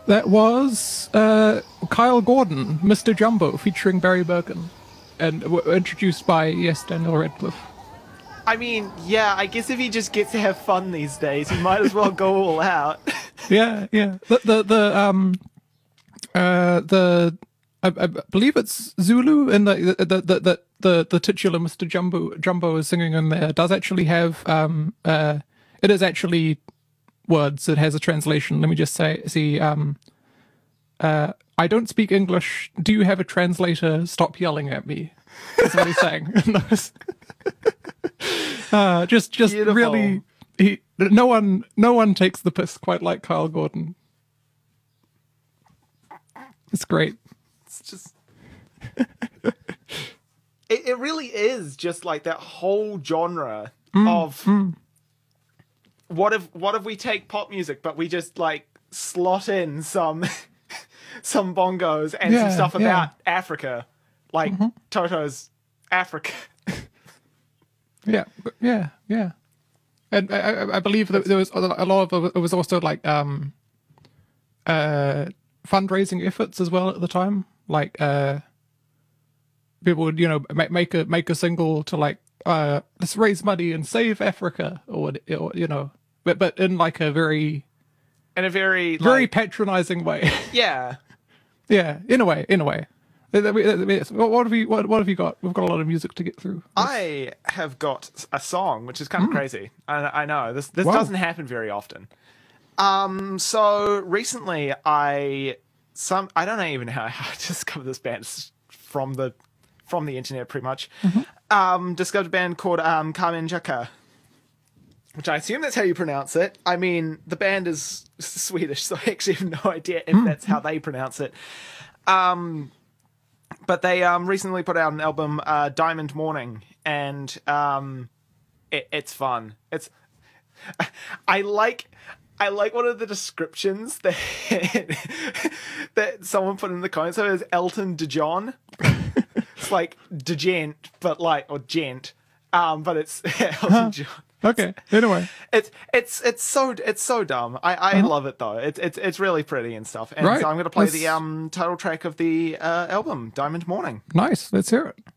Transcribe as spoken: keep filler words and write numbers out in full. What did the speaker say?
That was uh, Kyle Gordon, Mister Jumbo, featuring Barry Bergen, and w- introduced by yes Daniel Radcliffe. I mean, yeah, I guess if he just gets to have fun these days, he might as well go all out. Yeah, yeah. The the the um uh the I, I believe it's Zulu, and the the the the the, the titular Mister Jumbo Jumbo is singing in there does actually have um uh it is actually words. It has a translation. Let me just say see um uh I don't speak English. Do you have a translator? Stop yelling at me. That's what he's saying. uh, just just Beautiful. really he no one no one takes the piss quite like Kyle Gordon. It's great. It's just. it, it really is just like that whole genre Mm, of. mm. What if what if we take pop music, but we just like slot in some some bongos and Yeah, some stuff yeah. about Africa, like Mm-hmm. Toto's Africa. Yeah, yeah, yeah. And I, I, I believe that there was a lot of it was also like um, uh, fundraising efforts as well at the time. Like uh, people would you know make, make a make a single to like uh, let's raise money and save Africa or, what- or you know, but but in like a very In a very very like, patronizing way. yeah. Yeah, in a way, in a way. What have you what, what have you got? We've got a lot of music to get through. I have got a song which is kind of crazy. I, I know this this Wow. doesn't happen very often. Um, so recently I some I don't know even how I discovered this band. It's from the from the internet pretty much. Um, discovered a band called um Carmen Jaka, which I assume that's how you pronounce it. I mean, the band is Swedish, so I actually have no idea if that's how they pronounce it. Um, but they um recently put out an album, uh, Diamond Morning, and um, it, it's fun. It's I like. I like one of the descriptions that that someone put in the comments. So it was Elton DeJohn. It's like DeGent, but like or gent, um, but it's Elton John. Okay. Anyway, It's it's it's so it's so dumb. I, I love it though. It's it's it's really pretty and stuff. And Right. so I'm going to play Let's- the um title track of the uh, album, Diamond Morning. nice. Let's hear it.